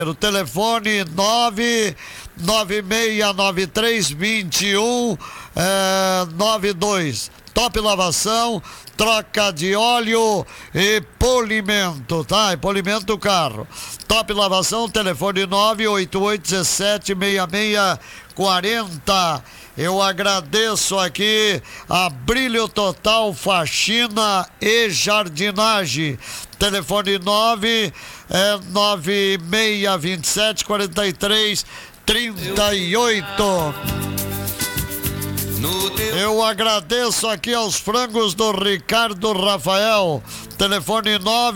O telefone 996932192. Top Lavação, troca de óleo e polimento, tá? E polimento do carro. Top Lavação, telefone 988176640. Eu agradeço aqui a Brilho Total Faxina e Jardinagem. Telefone 96274338. Eu agradeço aqui aos frangos do Ricardo Rafael. Telefone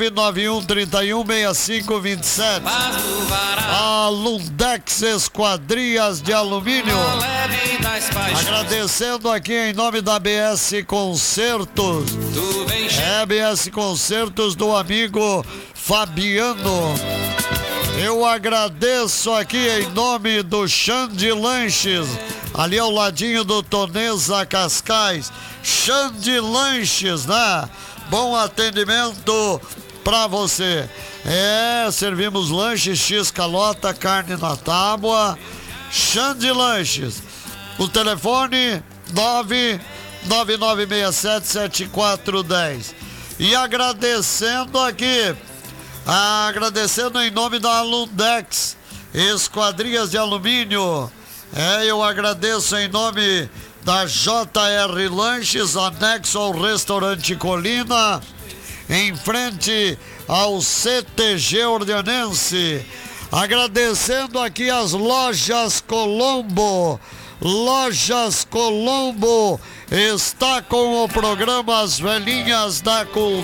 991316527. A Lundex Esquadrias de Alumínio. Agradecendo aqui em nome da BS Concertos. BS Concertos do amigo Fabiano. Eu agradeço aqui em nome do Xande Lanches, ali ao ladinho do Toneza Cascais. Xande Lanches, né? Bom atendimento pra você. Servimos lanches, X-calota, carne na tábua. Xande Lanches. O telefone 999677410. E agradecendo aqui, agradecendo em nome da Lundex Esquadrias de Alumínio. Eu agradeço em nome da JR Lanches, anexo ao Restaurante Colina, em frente ao CTG Ordianense. Agradecendo aqui as Lojas Colombo. Lojas Colombo está com o programa As Velhinhas da Cultura.